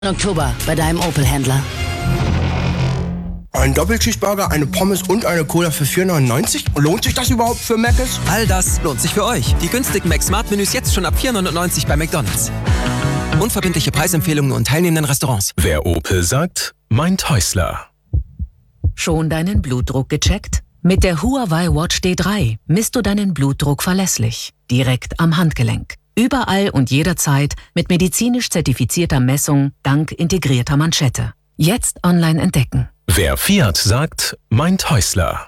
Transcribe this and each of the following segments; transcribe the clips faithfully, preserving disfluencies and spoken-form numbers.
Oktober bei deinem Opel-Händler. Ein Doppelcheeseburger, eine Pommes und eine Cola für vier neunundneunzig? Lohnt sich das überhaupt für Mc's? All das lohnt sich für euch. Die günstigen Mac-Smart-Menüs jetzt schon ab vier neunundneunzig bei McDonald's. Unverbindliche Preisempfehlungen und teilnehmenden Restaurants. Wer Opel sagt, meint Häusler. Schon deinen Blutdruck gecheckt? Mit der Huawei Watch D drei misst du deinen Blutdruck verlässlich, direkt am Handgelenk. Überall und jederzeit mit medizinisch zertifizierter Messung dank integrierter Manschette. Jetzt online entdecken. Wer Fiat sagt, meint Häusler.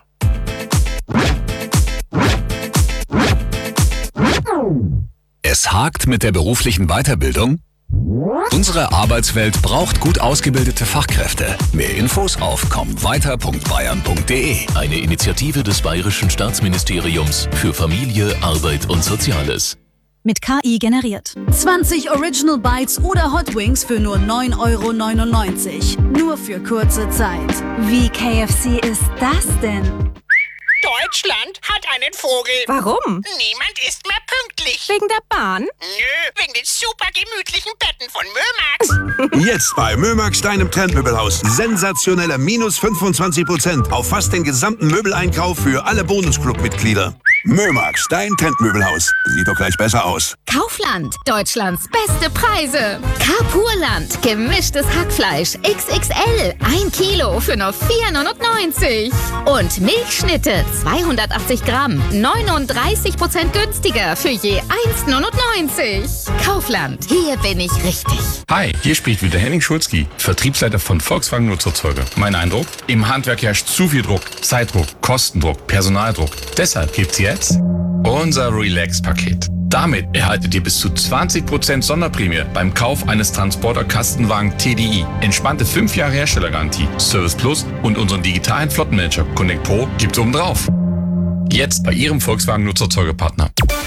Es hakt mit der beruflichen Weiterbildung? Unsere Arbeitswelt braucht gut ausgebildete Fachkräfte. Mehr Infos auf komm weiter punkt bayern punkt de. Eine Initiative des Bayerischen Staatsministeriums für Familie, Arbeit und Soziales. Mit K I generiert. zwanzig Original Bites oder Hot Wings für nur neun Euro neunundneunzig. Nur für kurze Zeit. Wie K F C ist das denn? Deutschland hat einen Vogel. Warum? Niemand ist mehr pünktlich. Wegen der Bahn? Nö, wegen den super gemütlichen Betten von Mömax. Jetzt bei Mömax, deinem Trendmöbelhaus. Sensationelle minus fünfundzwanzig Prozent auf fast den gesamten Möbeleinkauf für alle Bonusclub-Mitglieder. Mömax, dein Trendmöbelhaus. Sieht doch gleich besser aus. Kaufland, Deutschlands beste Preise. Carpurland, gemischtes Hackfleisch X X L, ein Kilo für nur vier neunundneunzig. Und Milchschnitte, zweihundertachtzig Gramm, neununddreißig Prozent günstiger für je eins neunundneunzig. Kaufland, hier bin ich richtig. Hi, hier spricht wieder Henning Schulzki, Vertriebsleiter von Volkswagen Nutzerzeuger. Mein Eindruck? Im Handwerk herrscht zu viel Druck, Zeitdruck, Kostendruck, Personaldruck. Deshalb gibt's jetzt unser Relax-Paket. Damit erhaltet ihr bis zu zwanzig Prozent Sonderprämie beim Kauf eines Transporter-Kastenwagen T D I. Entspannte fünf Jahre Herstellergarantie, Service Plus und unseren digitalen Flottenmanager Connect Pro gibt's obendrauf. Jetzt bei Ihrem Volkswagen Nutzerzeugerpartner.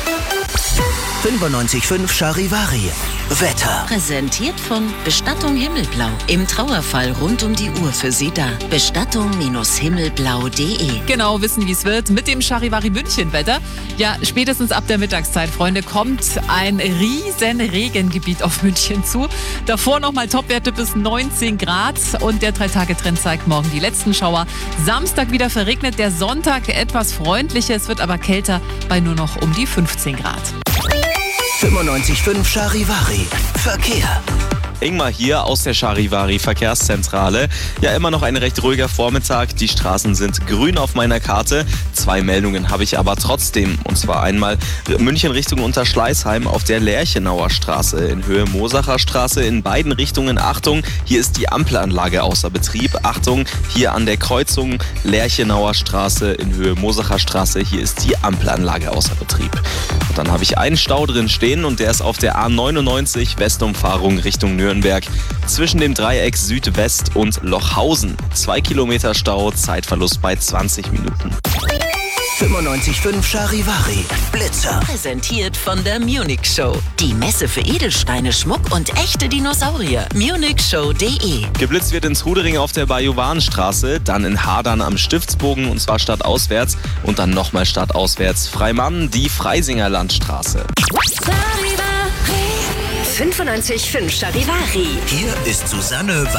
fünfundneunzig Komma fünf Charivari. Wetter. Präsentiert von Bestattung Himmelblau. Im Trauerfall rund um die Uhr für Sie da. Bestattung Himmelblau punkt de. Genau wissen, wie es wird mit dem Charivari München Wetter. Ja, spätestens ab der Mittagszeit, Freunde, kommt ein riesen Regengebiet auf München zu. Davor nochmal Topwerte bis neunzehn Grad und der Drei-Tage-Trend zeigt morgen die letzten Schauer. Samstag wieder verregnet, der Sonntag etwas freundlicher, es wird aber kälter bei nur noch um die fünfzehn Grad. fünfundneunzig Komma fünf Charivari. Verkehr. Ingmar hier aus der Charivari Verkehrszentrale. Ja, immer noch ein recht ruhiger Vormittag. Die Straßen sind grün auf meiner Karte. Zwei Meldungen habe ich aber trotzdem. Und zwar einmal München Richtung Unterschleißheim auf der Lerchenauer Straße in Höhe Mosacher Straße. In beiden Richtungen Achtung, hier ist die Ampelanlage außer Betrieb. Achtung, hier an der Kreuzung Lerchenauer Straße in Höhe Mosacher Straße. Hier ist die Ampelanlage außer Betrieb. Und dann habe ich einen Stau drin stehen und der ist auf der A neunundneunzig Westumfahrung Richtung Nürnberg. Nürnberg zwischen dem Dreieck Südwest und Lochhausen. Zwei Kilometer Stau, Zeitverlust bei zwanzig Minuten. fünfundneunzig Komma fünf Charivari. Blitzer. Präsentiert von der Munich Show. Die Messe für Edelsteine, Schmuck und echte Dinosaurier. munich show punkt de. Geblitzt wird in Trudering auf der Bajuwanstraße, dann in Hadern am Stiftsbogen und zwar stadtauswärts und dann nochmal stadtauswärts Freimann, die Freisinger Landstraße. fünfundneunzig Komma fünf Charivari. Hier ist Susanne